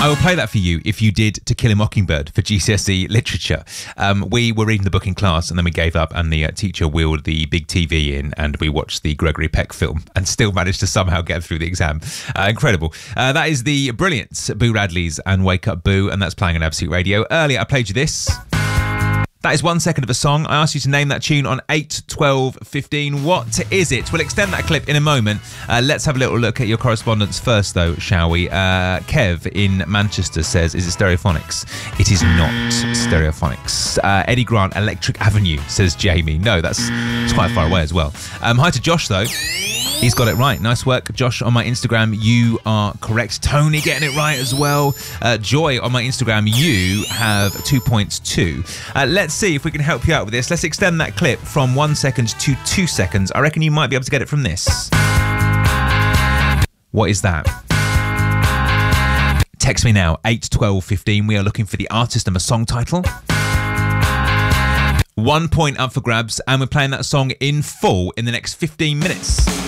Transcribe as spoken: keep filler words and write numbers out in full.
I will play that for you if you did To Kill a Mockingbird for G C S E literature. Um, we were reading the book in class and then we gave up, and the uh, teacher wheeled the big T V in and we watched the Gregory Peck film and still managed to somehow get through the exam. Uh, incredible. Uh, that is the brilliant Boo Radleys and Wake Up Boo, and that's playing on Absolute Radio. Earlier I played you this. That is one second of a song. I asked you to name that tune on eight, twelve, fifteen. What is it? We'll extend that clip in a moment. Uh, let's have a little look at your correspondence first, though, shall we? Uh, Kev in Manchester says, is it Stereophonics? It is not Stereophonics. Uh, Eddie Grant, Electric Avenue, says Jamie. No, that's it's quite far away as well. Um, hi to Josh, though. He's got it right. Nice work, Josh, on my Instagram. You are correct. Tony getting it right as well. Uh, Joy on my Instagram. You have two points too. Uh, let's see if we can help you out with this. Let's extend that clip from one second to two seconds. I reckon you might be able to get it from this. What is that? Text me now, eight, twelve, fifteen. We are looking for the artist and the song title. One point up for grabs, and we're playing that song in full in the next fifteen minutes.